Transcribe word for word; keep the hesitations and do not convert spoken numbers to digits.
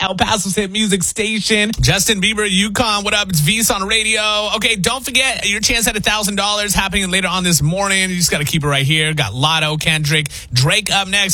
El Paso's hit music station. Justin Bieber, Yukon, what up? It's V's on radio. Okay, don't forget your chance at one thousand dollars happening later on this morning. You just got to keep it right here. Got Lotto, Kendrick, Drake up next.